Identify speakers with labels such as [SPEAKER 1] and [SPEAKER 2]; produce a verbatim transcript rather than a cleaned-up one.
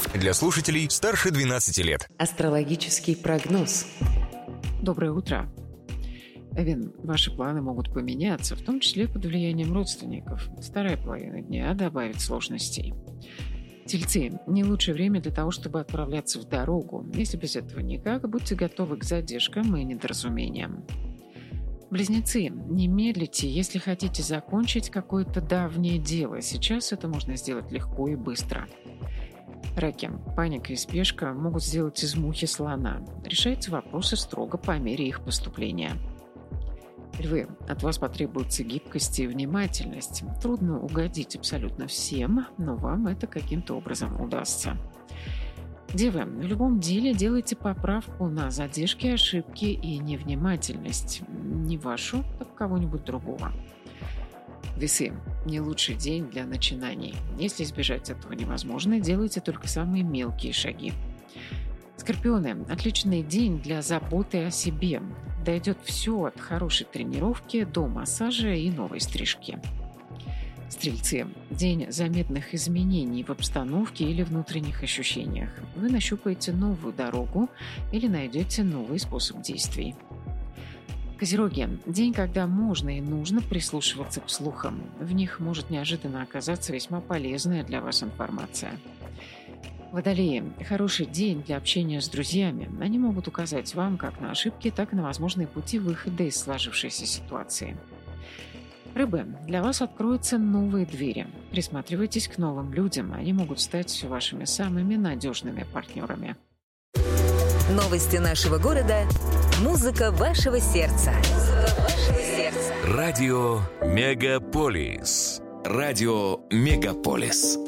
[SPEAKER 1] Для слушателей старше двенадцати лет.
[SPEAKER 2] Астрологический прогноз.
[SPEAKER 3] Доброе утро. Овен, ваши планы могут поменяться, в том числе под влиянием родственников. Вторая половина дня добавит сложностей. Тельцы, не лучшее время для того, чтобы отправляться в дорогу. Если без этого никак, будьте готовы к задержкам и недоразумениям. Близнецы, не медлите, если хотите закончить какое-то давнее дело. Сейчас это можно сделать легко и быстро. Раки, паника и спешка могут сделать из мухи слона. Решайте вопросы строго по мере их поступления. Львы, от вас потребуется гибкость и внимательность. Трудно угодить абсолютно всем, но вам это каким-то образом удастся. Девы, в любом деле делайте поправку на задержки, ошибки и невнимательность. Не вашу, так кого-нибудь другого. Весы, не лучший день для начинаний. Если избежать этого невозможно, делайте только самые мелкие шаги. Скорпионы, отличный день для заботы о себе. Дойдет все от хорошей тренировки до массажа и новой стрижки. Стрельцы, день заметных изменений в обстановке или внутренних ощущениях. Вы нащупаете новую дорогу или найдете новый способ действий. Козероги, день, когда можно и нужно прислушиваться к слухам. В них может неожиданно оказаться весьма полезная для вас информация. Водолеи, хороший день для общения с друзьями. Они могут указать вам как на ошибки, так и на возможные пути выхода из сложившейся ситуации. Рыбы, для вас откроются новые двери. Присматривайтесь к новым людям. Они могут стать вашими самыми надежными партнерами.
[SPEAKER 4] Новости нашего города. Музыка вашего сердца. Музыка вашего сердца.
[SPEAKER 1] Радио Мегаполис. Радио Мегаполис.